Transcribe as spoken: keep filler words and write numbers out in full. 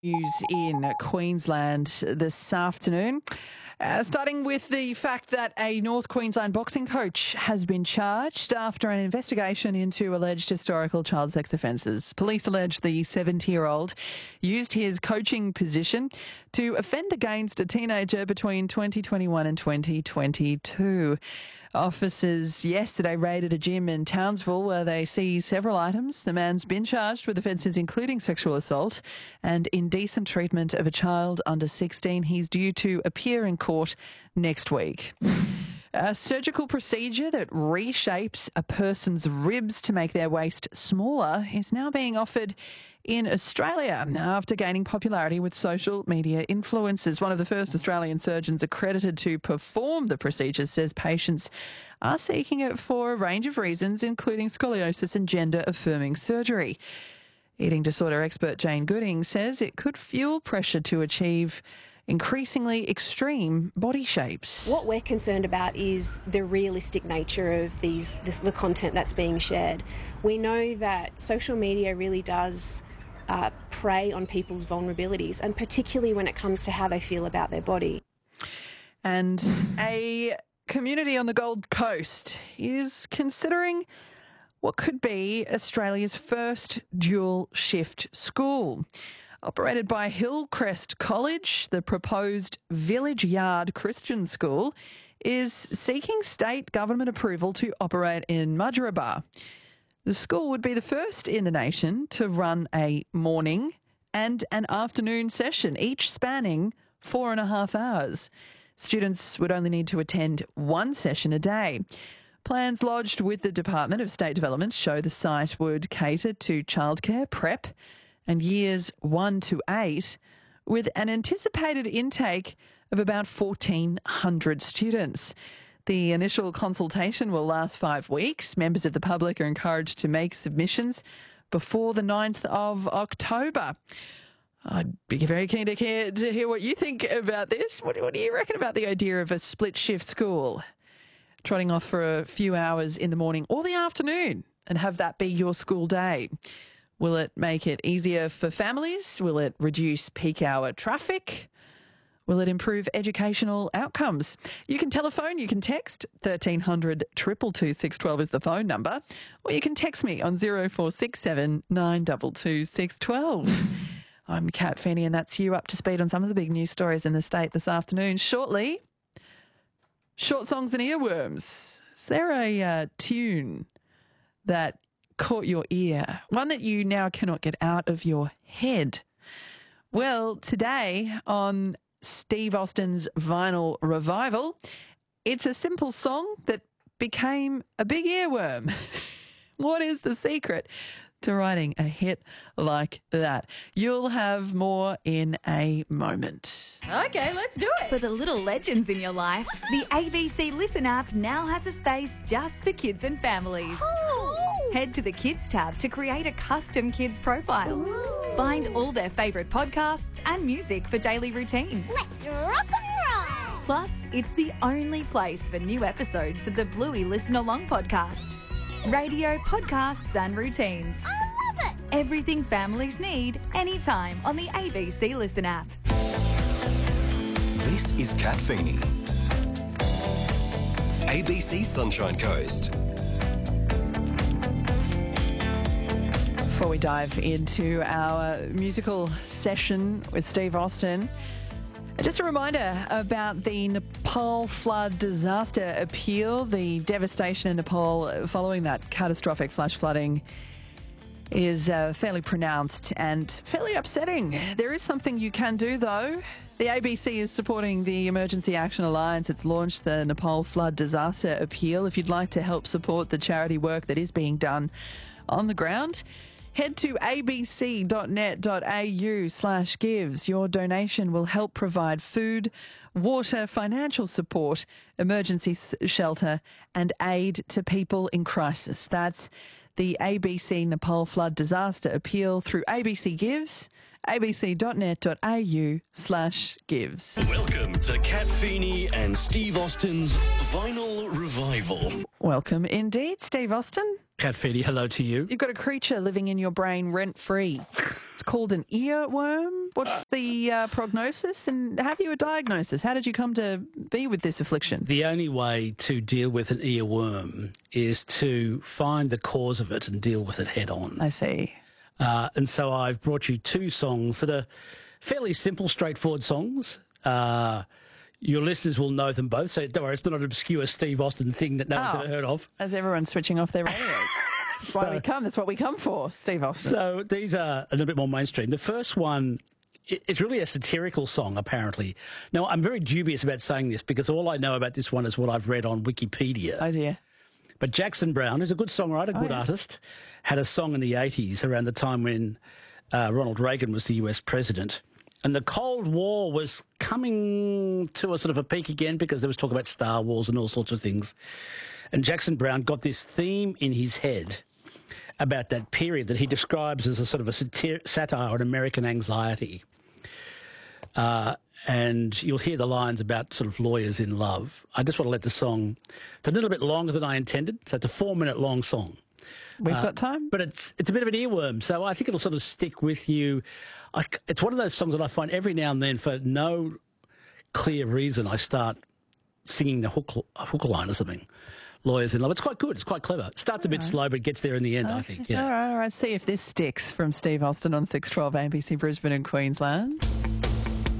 News in Queensland this afternoon. Uh, starting with the fact that a North Queensland boxing coach has been charged after an investigation into alleged historical child sex offences. Police allege the seventy-year-old used his coaching position to offend against a teenager between twenty twenty-one and twenty twenty-two. Officers yesterday raided a gym in Townsville where they seized several items. The man's been charged with offences including sexual assault and indecent treatment of a child under sixteen. He's due to appear in court next week. A surgical procedure that reshapes a person's ribs to make their waist smaller is now being offered in Australia after gaining popularity with social media influencers. One of the first Australian surgeons accredited to perform the procedure says patients are seeking it for a range of reasons, including scoliosis and gender-affirming surgery. Eating disorder expert Jane Gooding says it could fuel pressure to achieve increasingly extreme body shapes. What we're concerned about is the realistic nature of these, this, the content that's being shared. We know that social media really does uh, prey on people's vulnerabilities, and particularly when it comes to how they feel about their body. And a community on the Gold Coast is considering what could be Australia's first dual shift school. Operated by Hillcrest College, the proposed Village Yard Christian School is seeking state government approval to operate in Mudgeeraba. The school would be the first in the nation to run a morning and an afternoon session, each spanning four and a half hours. Students would only need to attend one session a day. Plans lodged with the Department of State Development show the site would cater to childcare, prep, and years one to eight, with an anticipated intake of about fourteen hundred students. The initial consultation will last five weeks. Members of the public are encouraged to make submissions before the ninth of October. I'd be very keen to hear, to hear what you think about this. What, what do you reckon about the idea of a split shift school? Trotting off for a few hours in the morning or the afternoon and have that be your school day. Will it make it easier for families? Will it reduce peak hour traffic? Will it improve educational outcomes? You can telephone, you can text. thirteen hundred, two two two, six one two is the phone number. Or you can text me on zero four six seven, nine two two, six one two. I'm Kat Feeney and that's you up to speed on some of the big news stories in the state this afternoon. Shortly, short songs and earworms. Is there a uh, tune that caught your ear, one that you now cannot get out of your head? Well, today on Steve Austin's Vinyl Revival, it's a simple song that became a big earworm. What is the secret to writing a hit like that? You'll have more in a moment. Okay, let's do it. For the little legends in your life, the A B C Listen app now has a space just for kids and families. Head to the Kids tab to create a custom kids profile. Ooh. Find all their favourite podcasts and music for daily routines. Let's rock and roll! Plus, it's the only place for new episodes of the Bluey Listen Along podcast. Radio, podcasts and routines. I love it! Everything families need, anytime on the A B C Listen app. This is Kat Feeney. A B C Sunshine Coast. Before we dive into our musical session with Steve Austin, just a reminder about the Nepal flood disaster appeal. The devastation in Nepal following that catastrophic flash flooding is uh, fairly pronounced and fairly upsetting. There is something you can do, though. The A B C is supporting the Emergency Action Alliance. It's launched the Nepal flood disaster appeal. If you'd like to help support the charity work that is being done on the ground, head to abc.net.au slash gives. Your donation will help provide food, water, financial support, emergency shelter and aid to people in crisis. That's the A B C Nepal Flood Disaster Appeal through A B C Gives, abc.net.au slash gives. Welcome to Kat Feeney and Steve Austin's Vinyl Revival. Welcome indeed, Steve Austin. Cat Feeney, hello to you. You've got a creature living in your brain rent-free. It's called an earworm. What's the uh, prognosis, and have you a diagnosis? How did you come to be with this affliction? The only way to deal with an earworm is to find the cause of it and deal with it head on. I see. Uh, and so I've brought you two songs that are fairly simple, straightforward songs. Uh, your listeners will know them both, so don't worry, it's not an obscure Steve Austin thing that no one's Oh. ever heard of. As everyone's switching off their radios. That's why So- we come. That's what we come for, Steve Austin. So these are a little bit more mainstream. The first one, i- it's really a satirical song, apparently. Now, I'm very dubious about saying this because all I know about this one is what I've read on Wikipedia. Oh, dear. But Jackson Browne, who's a good songwriter, good yeah. artist, had a song in the eighties around the time when uh, Ronald Reagan was the U S president. And the Cold War was coming to a sort of a peak again because there was talk about Star Wars and all sorts of things. And Jackson Browne got this theme in his head about that period that he describes as a sort of a satir- satire on American anxiety. Uh, and you'll hear the lines about sort of lawyers in love. I just want to let the song... It's a little bit longer than I intended, so it's a four-minute long song. We've got time. But it's it's a bit of an earworm, so I think it'll sort of stick with you. I, it's one of those songs that I find every now and then, for no clear reason, I start singing the hook, hook line or something. Lawyers in love. It's quite good. It's quite clever. It starts a bit slow, but it gets there in the end, I think. Yeah. All right, all right. See if this sticks from Steve Austin on six twelve A B C Brisbane and Queensland.